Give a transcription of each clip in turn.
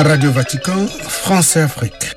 Radio Vatican, France et Afrique.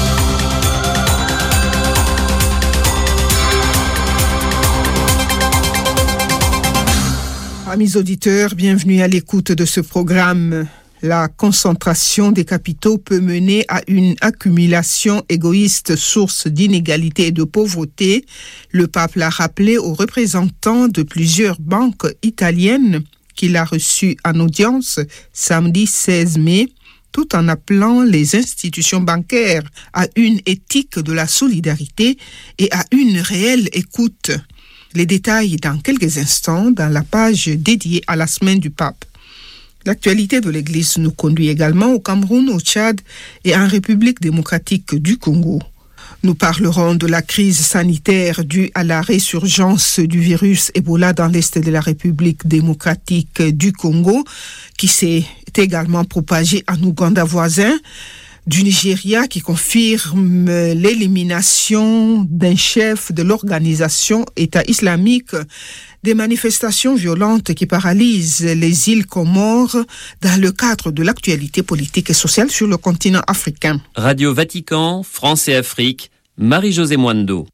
Amis auditeurs, bienvenue à l'écoute de ce programme. La concentration des capitaux peut mener à une accumulation égoïste, source d'inégalité et de pauvreté. Le pape l'a rappelé aux représentants de plusieurs banques italiennes qu'il a reçus en audience samedi 16 mai, tout en appelant les institutions bancaires à une éthique de la solidarité et à une réelle écoute. Les détails dans quelques instants dans la page dédiée à la semaine du pape. L'actualité de l'Église nous conduit également au Cameroun, au Tchad et en République démocratique du Congo. Nous parlerons de la crise sanitaire due à la résurgence du virus Ebola dans l'est de la République démocratique du Congo, qui s'est également propagé en Ouganda voisin, du Nigeria qui confirme l'élimination d'un chef de l'organisation État islamique, des manifestations violentes qui paralysent les îles Comores dans le cadre de l'actualité politique et sociale sur le continent africain. Radio Vatican, France et Afrique, Marie-Josée Mwando.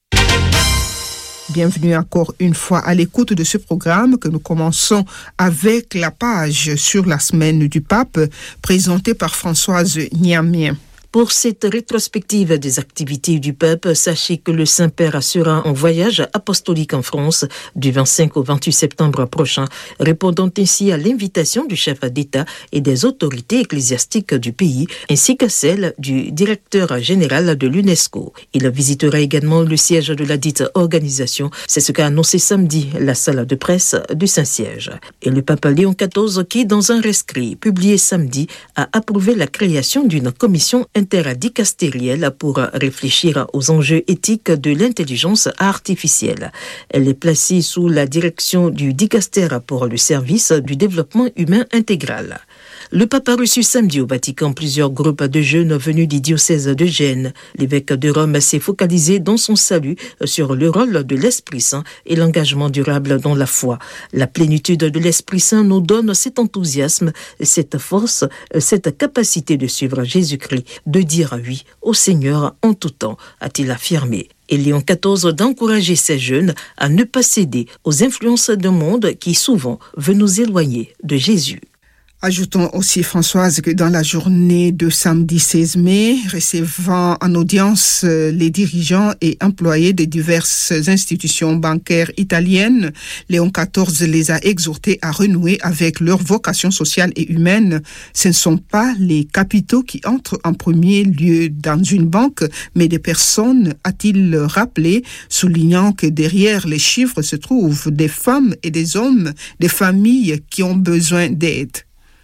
Bienvenue encore une fois à l'écoute de ce programme que nous commençons avec la page sur la semaine du pape présentée par Françoise Niamien. Pour cette rétrospective des activités du pape, sachez que le Saint-Père sera en voyage apostolique en France du 25 au 28 septembre prochain, répondant ainsi à l'invitation du chef d'État et des autorités ecclésiastiques du pays, ainsi qu'à celle du directeur général de l'UNESCO. Il visitera également le siège de la dite organisation. C'est ce qu'a annoncé samedi la salle de presse du Saint-Siège. Et le pape Léon XIV, qui, dans un rescrit publié samedi, a approuvé la création d'une commission interdicastérielle pour réfléchir aux enjeux éthiques de l'intelligence artificielle. Elle est placée sous la direction du dicastère pour le service du développement humain intégral. Le pape a reçu samedi au Vatican plusieurs groupes de jeunes venus du diocèse de Gênes. L'évêque de Rome s'est focalisé dans son salut sur le rôle de l'Esprit Saint et l'engagement durable dans la foi. La plénitude de l'Esprit Saint nous donne cet enthousiasme, cette force, cette capacité de suivre Jésus-Christ, de dire oui au Seigneur en tout temps, a-t-il affirmé. Et Léon XIV d'encourager ces jeunes à ne pas céder aux influences d'un monde qui souvent veut nous éloigner de Jésus. Ajoutons aussi, Françoise, que dans la journée de samedi 16 mai, recevant en audience les dirigeants et employés des diverses institutions bancaires italiennes, Léon XIV les a exhortés à renouer avec leur vocation sociale et humaine. Ce ne sont pas les capitaux qui entrent en premier lieu dans une banque, mais des personnes, a-t-il rappelé, soulignant que derrière les chiffres se trouvent des femmes et des hommes, des familles qui ont besoin d'aide.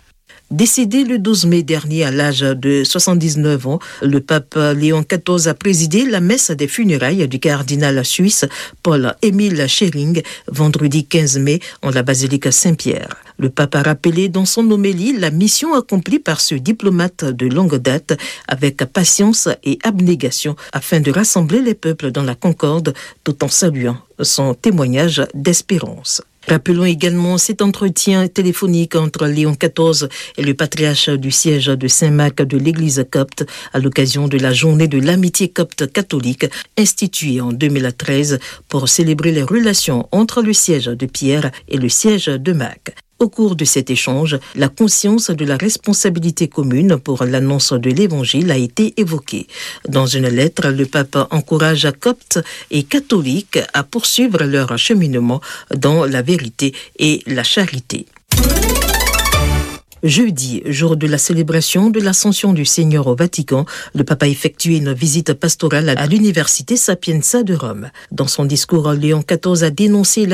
Décédé le 12 mai dernier à l'âge de 79 ans, le pape Léon XIV a présidé la messe des funérailles du cardinal suisse Paul-Émile Schering vendredi 15 mai en la basilique Saint-Pierre. Le pape a rappelé dans son homélie la mission accomplie par ce diplomate de longue date avec patience et abnégation afin de rassembler les peuples dans la concorde tout en saluant son témoignage d'espérance. Rappelons également cet entretien téléphonique entre Léon XIV et le patriarche du siège de Saint-Marc de l'Église copte à l'occasion de la journée de l'amitié copte catholique instituée en 2013 pour célébrer les relations entre le siège de Pierre et le siège de Marc. Au cours de cet échange, la conscience de la responsabilité commune pour l'annonce de l'Évangile a été évoquée. Dans une lettre, le pape encourage coptes et catholiques à poursuivre leur cheminement dans la vérité et la charité. Jeudi, jour de la célébration de l'Ascension du Seigneur au Vatican, le pape a effectué une visite pastorale à l'Université Sapienza de Rome. Dans son discours, Léon XIV a dénoncé